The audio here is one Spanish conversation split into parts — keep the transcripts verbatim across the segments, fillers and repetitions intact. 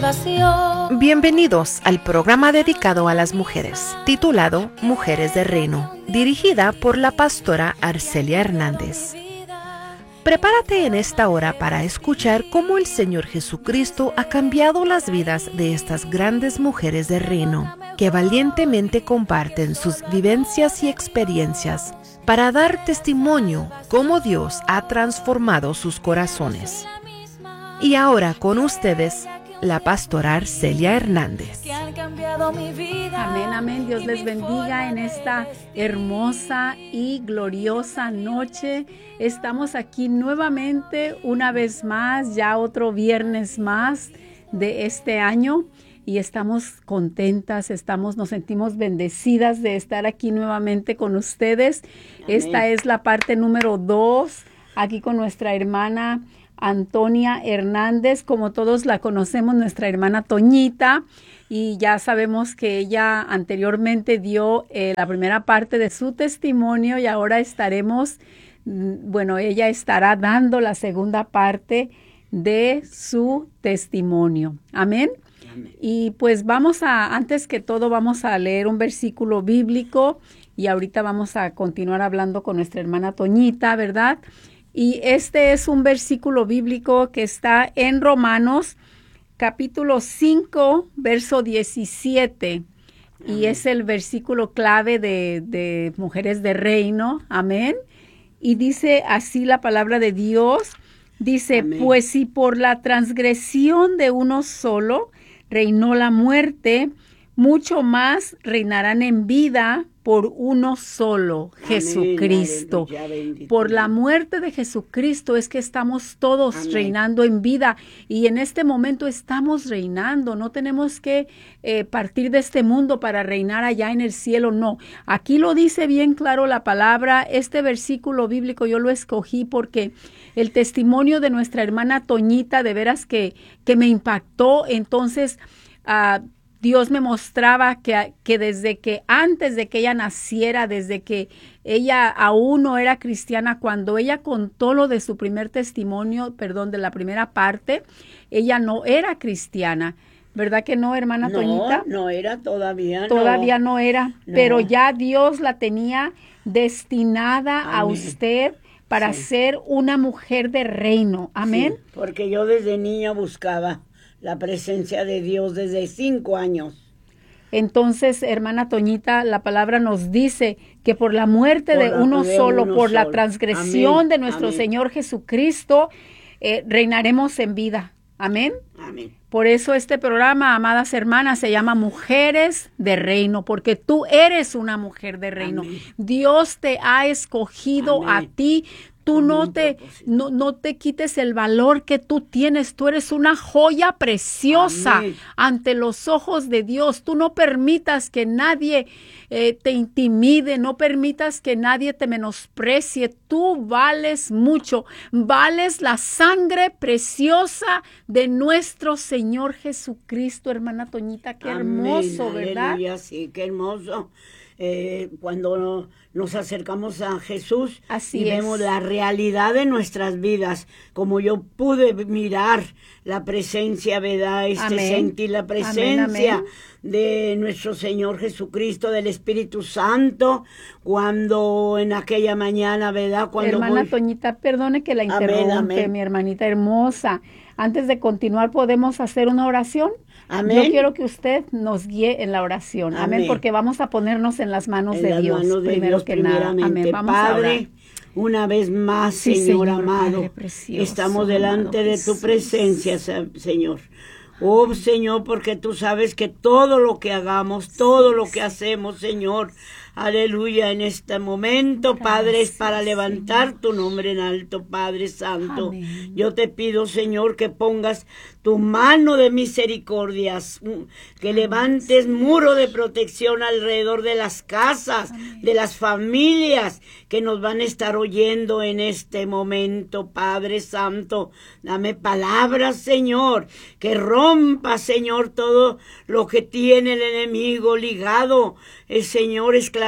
salvación. Bienvenidos al programa dedicado a las mujeres, titulado Mujeres de Reino, dirigida por la pastora Arcelia Hernández. Prepárate en esta hora para escuchar cómo el Señor Jesucristo ha cambiado las vidas de estas grandes mujeres de reino, que valientemente comparten sus vivencias y experiencias para dar testimonio cómo Dios ha transformado sus corazones. Y ahora con ustedes, la pastora Arcelia Hernández. Amén, amén. Dios les bendiga en esta hermosa y gloriosa noche. Estamos aquí nuevamente, una vez más, ya otro viernes más de este año. Y estamos contentas, estamos, nos sentimos bendecidas de estar aquí nuevamente con ustedes. Amén. Esta es la parte número dos, aquí con nuestra hermana Antonia Hernández, como todos la conocemos, nuestra hermana Toñita, y ya sabemos que ella anteriormente dio eh, la primera parte de su testimonio y ahora estaremos, bueno, ella estará dando la segunda parte de su testimonio. Amén. Amén. Y pues vamos a, antes que todo, vamos a leer un versículo bíblico y ahorita vamos a continuar hablando con nuestra hermana Toñita, ¿verdad? Y este es un versículo bíblico que está en Romanos, capítulo cinco, verso diecisiete. Amén. Y es el versículo clave de, de Mujeres de Reino. Amén. Y dice así la palabra de Dios. Dice, amén. Pues si por la transgresión de uno solo reinó la muerte, mucho más reinarán en vida por uno solo, amén, Jesucristo. Aleluya, por la muerte de Jesucristo es que estamos todos amén. Reinando en vida y en este momento estamos reinando. No tenemos que eh, partir de este mundo para reinar allá en el cielo, no. Aquí lo dice bien claro la palabra. Este versículo bíblico yo lo escogí porque el testimonio de nuestra hermana Toñita de veras que, que me impactó. Entonces, uh, Dios me mostraba que, que desde que antes de que ella naciera, desde que ella aún no era cristiana, cuando ella contó lo de su primer testimonio, perdón, de la primera parte, ella no era cristiana. ¿Verdad que no, hermana no, Toñita? No, no era todavía. Todavía no, no era, no. Pero ya Dios la tenía destinada amén. A usted para sí. Ser una mujer de reino. Amén. Sí, porque yo desde niña buscaba la presencia de Dios desde cinco años. Entonces, hermana Toñita, la palabra nos dice que por la muerte por de la, uno de solo, uno por solo. La transgresión amén, de nuestro amén. Señor Jesucristo, eh, reinaremos en vida. Amén. Amén. Por eso este programa, amadas hermanas, se llama Mujeres de Reino, porque tú eres una mujer de reino. Amén. Dios te ha escogido amén. A ti. Tú no te, no, no te quites el valor que tú tienes. Tú eres una joya preciosa amén. Ante los ojos de Dios. Tú no permitas que nadie eh, te intimide. No permitas que nadie te menosprecie. Tú vales mucho. Vales la sangre preciosa de nuestro Señor Jesucristo. Hermana Toñita, qué amén. Hermoso, ¿verdad? Aleluya, sí, qué hermoso. Eh, cuando nos acercamos a Jesús así y es. Vemos la realidad de nuestras vidas, como yo pude mirar la presencia, ¿verdad? Este, amén. Sentir la presencia amén, amén. De nuestro Señor Jesucristo, del Espíritu Santo, cuando en aquella mañana, ¿verdad? Cuando hermana voy... Toñita, perdone que la interrumpe, amén, amén. Mi hermanita hermosa. Antes de continuar, ¿podemos hacer una oración? Amén. Yo quiero que usted nos guíe en la oración. Amén, amén porque vamos a ponernos en las manos en de las Dios. Manos de primero Dios, que nada. Amén. Vamos Padre, a orar. Una vez más, sí, Señor, Señor amado, precioso, estamos delante amado de tu Jesús. Presencia, Señor. Oh, Señor, porque tú sabes que todo lo que hagamos, todo sí, lo que hacemos, Señor, aleluya, en este momento, gracias, Padre, es para levantar Señor. Tu nombre en alto, Padre Santo. Amén. Yo te pido, Señor, que pongas tu mano de misericordias, que levantes muro de protección alrededor de las casas, amén. De las familias que nos van a estar oyendo en este momento, Padre Santo. Dame palabras, Señor, que rompa, Señor, todo lo que tiene el enemigo ligado, el Señor, esclavizado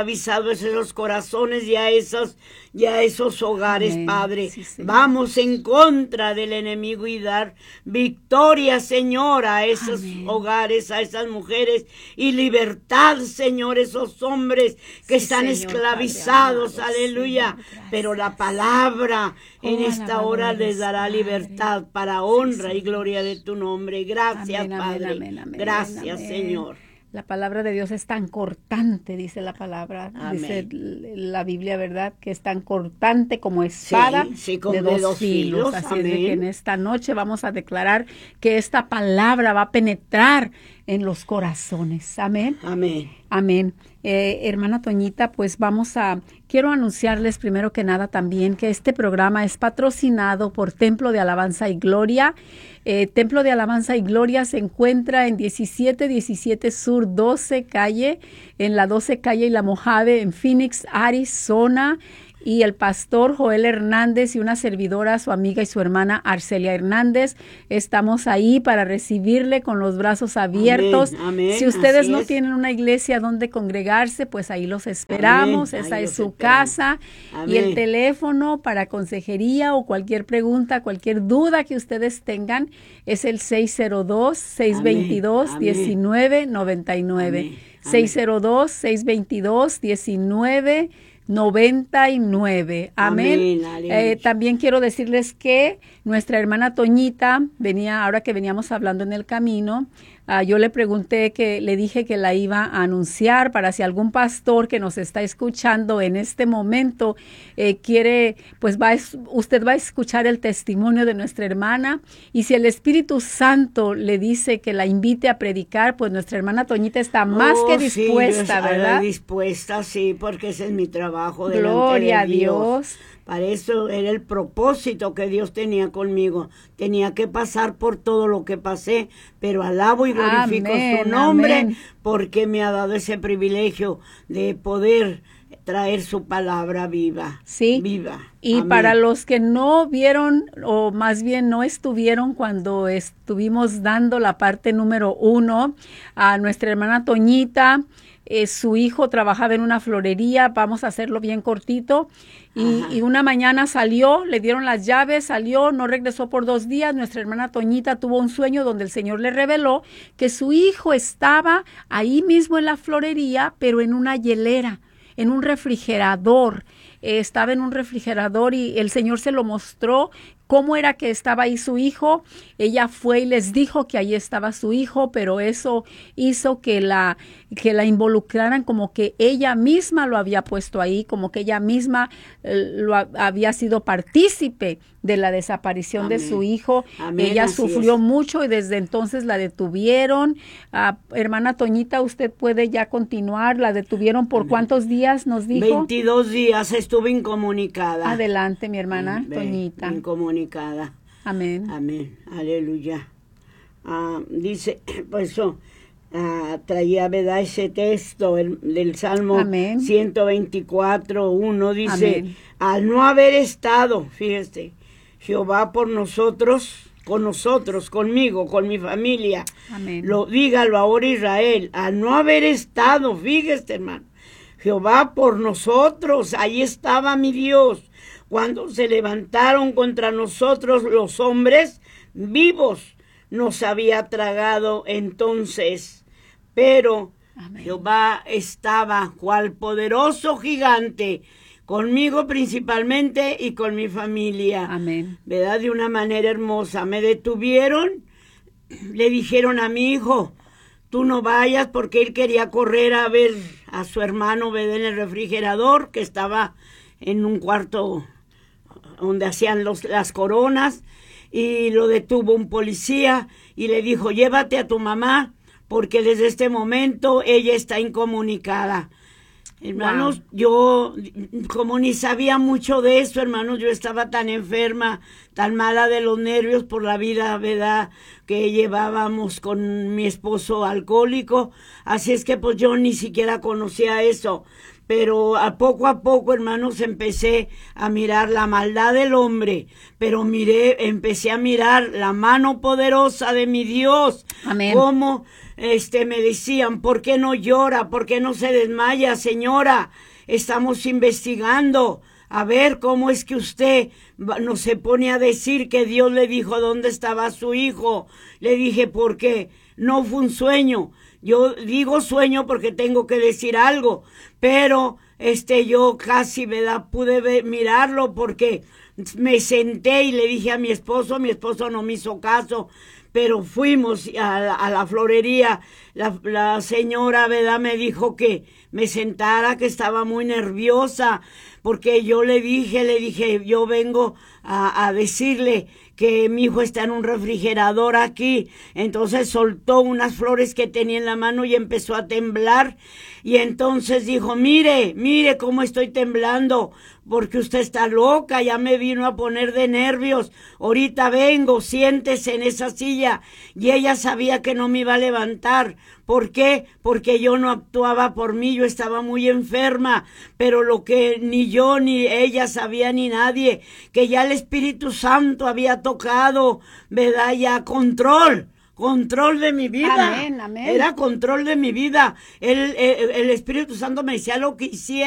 esclavizado esos corazones y a esos, y a esos hogares, Amén. Padre. Sí, Señor. Vamos en contra del enemigo y dar victoria, Señor, a esos Amén. hogares, a esas mujeres, y libertad, Señor, esos hombres que Sí, están Señor, esclavizados, Padre amado, aleluya. Señor, gracias. Pero la palabra en Oh, esta alabado hora eres, les dará Padre. libertad para honra Sí, y gloria de tu nombre. Gracias, Amén, amén, Padre. amén, amén, Gracias, amén. Señor. La palabra de Dios es tan cortante, dice la palabra, Amén. dice la Biblia, ¿verdad? Que es tan cortante como espada Sí, sí, con de de dos, dos filos. filos, Así es de amén. que en esta noche vamos a declarar que esta palabra va a penetrar en los corazones. Amén. Amén. Amén. Eh, hermana Toñita, pues vamos a, quiero anunciarles primero que nada también que este programa es patrocinado por Templo de Alabanza y Gloria. Eh, Templo de Alabanza y Gloria se encuentra en diecisiete diecisiete Sur doce Calle, en la doce Calle y la Mojave, en Phoenix, Arizona. Y el pastor Joel Hernández y una servidora, su amiga y su hermana Arcelia Hernández, estamos ahí para recibirle con los brazos abiertos. Amén, amén, Si ustedes así no es. tienen una iglesia donde congregarse, pues ahí los esperamos. Amén, Esa ahí es los su esperamos. casa. Y el Amén. teléfono para consejería o cualquier pregunta, cualquier duda que ustedes tengan es el seis cero dos, seis dos dos, Amén, uno nueve nueve nueve. Amén, seis cero dos, seis dos dos, uno nueve noventa y nueve. Amén. Amén, aleluya. Eh, también quiero decirles que nuestra hermana Toñita venía, ahora que veníamos hablando en el camino, uh, yo le pregunté que, le dije que la iba a anunciar para si algún pastor que nos está escuchando en este momento eh, quiere, pues va, a, usted va a escuchar el testimonio de nuestra hermana, y si el Espíritu Santo le dice que la invite a predicar, pues nuestra hermana Toñita está más Oh, que sí, dispuesta, yo estaré ¿verdad? dispuesta, sí, porque ese es mi trabajo delante Gloria de a Dios. Para eso era el propósito que Dios tenía conmigo. Tenía que pasar por todo lo que pasé, pero alabo y glorifico Amén, su nombre, amén. porque me ha dado ese privilegio de poder traer su palabra viva. Sí. Viva. Y Amén. para los que no vieron, o más bien no estuvieron cuando estuvimos dando la parte número uno, a nuestra hermana Toñita, eh, su hijo trabajaba en una florería, vamos a hacerlo bien cortito, y, y una mañana salió, le dieron las llaves, salió, no regresó por dos días. Nuestra hermana Toñita tuvo un sueño donde el Señor le reveló que su hijo estaba ahí mismo en la florería, pero en una hielera, en un refrigerador. Eh, estaba en un refrigerador y el Señor se lo mostró cómo era que estaba ahí su hijo. Ella fue y les dijo que ahí estaba su hijo, pero eso hizo que la, que la involucraran como que ella misma lo había puesto ahí, como que ella misma eh, lo ha, había sido partícipe de la desaparición Amén. de su hijo. Amén, Ella así sufrió es. mucho y desde entonces la detuvieron. Ah, hermana Toñita, usted puede ya continuar. ¿La detuvieron por cuántos días nos dijo? veintidós días estuve incomunicada. Adelante, mi hermana Ve, Toñita. Incomunicada. Amén. Amén, aleluya. Ah, dice, por eso ah, traía, ¿verdad? Ese texto el, del Salmo Amén. ciento veinticuatro, uno, dice, Amén. al no haber estado, fíjese, Jehová por nosotros, con nosotros, conmigo, con mi familia, Amén. lo dígalo ahora Israel, al no haber estado, fíjese, hermano, Jehová por nosotros, ahí estaba mi Dios. Cuando se levantaron contra nosotros los hombres vivos, nos había tragado entonces. Pero Amén. Jehová estaba cual poderoso gigante, conmigo principalmente y con mi familia. Amén. ¿Verdad? De una manera hermosa. Me detuvieron, le dijeron a mi hijo, tú no vayas, porque él quería correr a ver a su hermano, ¿verdad? En el refrigerador, que estaba en un cuarto donde hacían los, las coronas, y lo detuvo un policía y le dijo, llévate a tu mamá, porque desde este momento ella está incomunicada. Hermanos, wow. Yo como ni sabía mucho de eso, hermanos, yo estaba tan enferma, tan mala de los nervios por la vida, ¿verdad?, que llevábamos con mi esposo alcohólico, así es que pues yo ni siquiera conocía eso. pero a poco a poco, hermanos, empecé a mirar la maldad del hombre, pero miré, empecé a mirar la mano poderosa de mi Dios. Amén. Cómo este, me decían, ¿por qué no llora? ¿Por qué no se desmaya, señora? Estamos investigando. A ver, ¿cómo es que usted no se pone a decir que Dios le dijo dónde estaba su hijo? Le dije, ¿por qué? No fue un sueño. Yo digo sueño porque tengo que decir algo, pero este yo casi ¿verdad? pude ver, mirarlo porque me senté y le dije a mi esposo, mi esposo no me hizo caso, pero fuimos a la, a la florería. La, la señora ¿verdad? me dijo que me sentara, que estaba muy nerviosa, porque yo le dije, le dije, yo vengo a, a decirle que mi hijo está en un refrigerador aquí. Entonces soltó unas flores que tenía en la mano y empezó a temblar. Y entonces dijo, mire, mire cómo estoy temblando, porque usted está loca, ya me vino a poner de nervios. Ahorita vengo, siéntese en esa silla. Y ella sabía que no me iba a levantar. ¿Por qué? Porque yo no actuaba por mí, yo estaba muy enferma, pero lo que ni yo ni ella sabía ni nadie, que ya el Espíritu Santo había tocado, ¿verdad? Ya control. Control de mi vida. Amén, amén. Era control de mi vida. El, el, el Espíritu Santo me decía lo que hiciera.